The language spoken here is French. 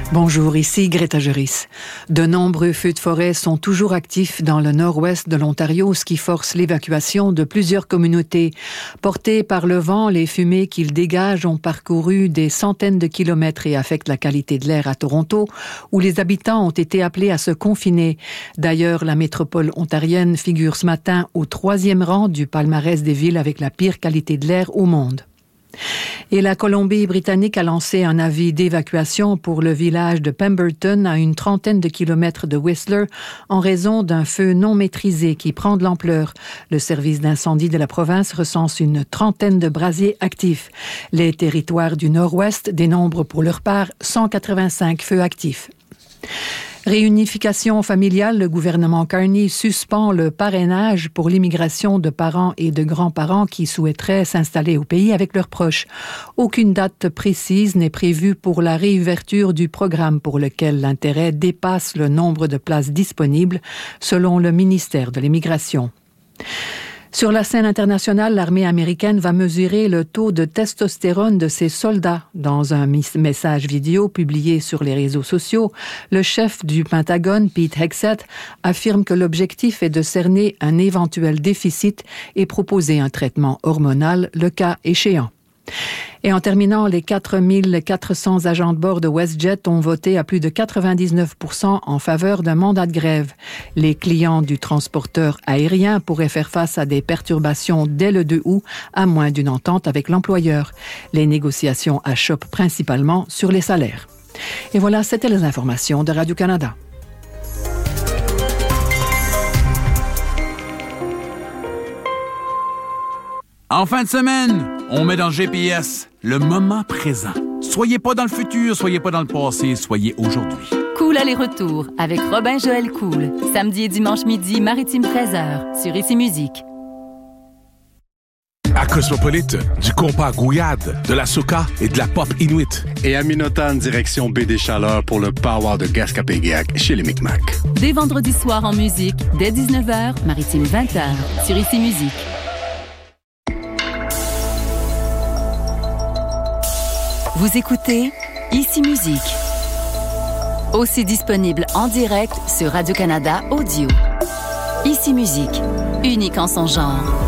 Bonjour, ici Greta Juris. De nombreux feux de forêt sont toujours actifs dans le nord-ouest de l'Ontario, ce qui force l'évacuation de plusieurs communautés. Portés par le vent, les fumées qu'ils dégagent ont parcouru des centaines de kilomètres et affectent la qualité de l'air à Toronto, où les habitants ont été appelés à se confiner. D'ailleurs, la métropole ontarienne figure ce matin au 3e rang du palmarès des villes avec la pire qualité de l'air au monde. Et la Colombie-Britannique a lancé un avis d'évacuation pour le village de Pemberton à une trentaine de kilomètres de Whistler en raison d'un feu non maîtrisé qui prend de l'ampleur. Le service d'incendie de la province recense une trentaine de brasiers actifs. Les territoires du nord-ouest dénombrent pour leur part 185 feux actifs. Réunification familiale, le gouvernement Carney suspend le parrainage pour l'immigration de parents et de grands-parents qui souhaiteraient s'installer au pays avec leurs proches. Aucune date précise n'est prévue pour la réouverture du programme pour lequel l'intérêt dépasse le nombre de places disponibles, selon le ministère de l'Immigration. Sur la scène internationale, l'armée américaine va mesurer le taux de testostérone de ses soldats. Dans un message vidéo publié sur les réseaux sociaux, le chef du Pentagone, Pete Hegseth, affirme que l'objectif est de cerner un éventuel déficit et proposer un traitement hormonal le cas échéant. Et en terminant, les 4400 agents de bord de WestJet ont voté à plus de 99% en faveur d'un mandat de grève. Les clients du transporteur aérien pourraient faire face à des perturbations dès le 2 août, à moins d'une entente avec l'employeur. Les négociations achoppent principalement sur les salaires. Et voilà, c'était les informations de Radio-Canada. En fin de semaine, on met dans le GPS le moment présent. Soyez pas dans le futur, soyez pas dans le passé, soyez aujourd'hui. Cool aller-retour avec Robin-Joël Cool. Samedi et dimanche midi, Maritime 13h, sur Ici Musique. À Cosmopolite, du compas gouillade, de la soca et de la pop inuit. Et à Minotan, direction Baie des Chaleurs pour le Power de Gascapéguac chez les Micmac. Dès vendredi soir en musique, dès 19h, Maritime 20h, sur Ici Musique. Vous écoutez Ici Musique. Aussi disponible en direct sur Radio-Canada Audio. Ici Musique, unique en son genre.